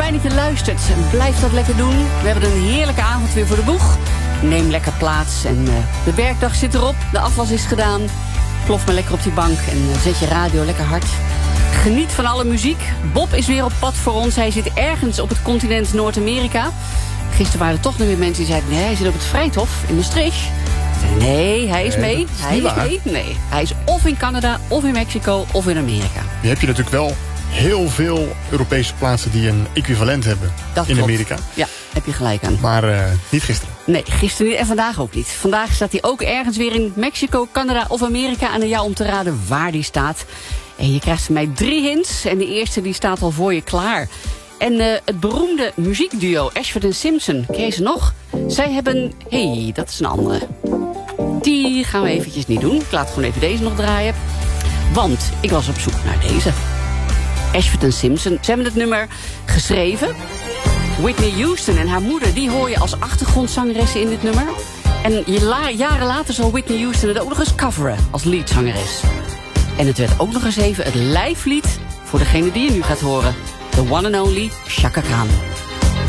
Fijn dat je luistert. Blijf dat lekker doen. We hebben een heerlijke avond weer voor de boeg. Neem lekker plaats en de werkdag zit erop. De afwas is gedaan. Plof maar lekker op die bank en zet je radio lekker hard. Geniet van alle muziek. Bob is weer op pad voor ons. Hij zit ergens op het continent Noord-Amerika. Gisteren waren er toch nog weer mensen die zeiden... nee, hij zit op het Vrijthof in Maastricht. Nee, hij is mee. Hij is mee. Nee, hij is of in Canada, of in Mexico, of in Amerika. Nu heb je natuurlijk wel heel veel Europese plaatsen die een equivalent hebben in Amerika. Ja, heb je gelijk aan. Maar niet gisteren. Nee, gisteren niet en vandaag ook niet. Vandaag staat hij ook ergens weer in Mexico, Canada of Amerika. En aan jou om te raden waar die staat. En je krijgt van mij 3 hints. En de eerste die staat al voor je klaar. En het beroemde muziekduo Ashford en Simpson, ken je ze nog? Zij hebben... hey, dat is een andere. Die gaan we eventjes niet doen. Ik laat gewoon even deze nog draaien. Want ik was op zoek naar deze. Ashford en Simpson. Ze hebben het nummer geschreven. Whitney Houston en haar moeder, die hoor je als achtergrondzangeressen in dit nummer. En jaren later zal Whitney Houston het ook nog eens coveren als leadzangeres. En het werd ook nog eens even het lijflied voor degene die je nu gaat horen. The one and only Chaka Khan.